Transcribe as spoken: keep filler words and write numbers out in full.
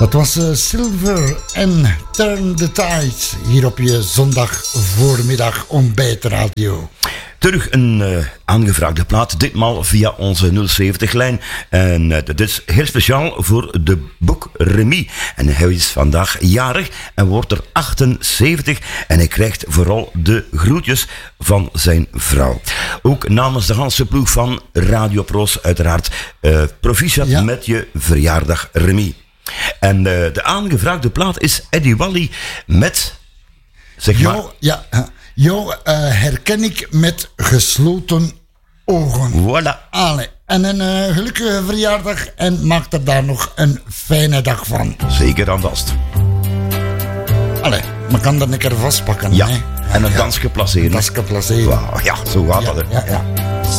Dat was uh, Silver en Turn the Tide hier op je zondag voormiddag ontbijtradio. Terug een uh, aangevraagde plaat, ditmaal via onze nul zeventig lijn. En uh, dat is heel speciaal voor de boek Remy. En hij is vandaag jarig en wordt er achtenzeventig. En hij krijgt vooral de groetjes van zijn vrouw. Ook namens de ganse ploeg van Radio Proos uiteraard. Uh, proficiat ja. met je verjaardag Remy. En uh, de aangevraagde plaat is Eddie Wally met... Zeg maar... Jo, ja, jou uh, herken ik met gesloten ogen. Voilà. Allee. En een uh, gelukkige verjaardag en maak er daar nog een fijne dag van. Zeker aan vast. Allee, maar kan dat een keer vastpakken. Ja, hè? en een ja. dansje placeren. Een dansje placeren. Wow, ja, zo gaat ja, dat. Hè. Ja, ja.